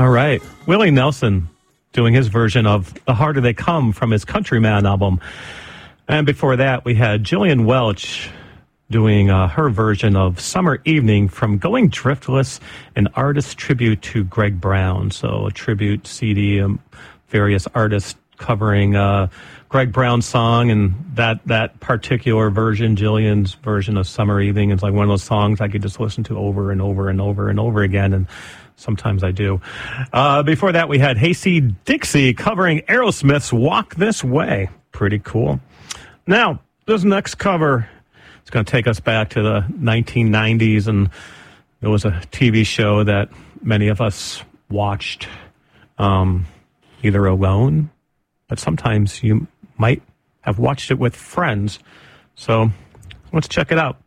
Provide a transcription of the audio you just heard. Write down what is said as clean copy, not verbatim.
All right. Willie Nelson doing his version of The Harder They Come from his Countryman album. And before that, we had Jillian Welch doing her version of Summer Evening from Going Driftless, an artist tribute to Greg Brown. So a tribute CD, various artists covering Greg Brown's song, and that particular version, Jillian's version of Summer Evening, is like one of those songs I could just listen to over and over and over and over again, and sometimes I do. Before that, we had Hayseed Dixie covering Aerosmith's Walk This Way. Pretty cool. Now, this next cover is going to take us back to the 1990s, and it was a TV show that many of us watched either alone, but sometimes you might have watched it with friends. So let's check it out.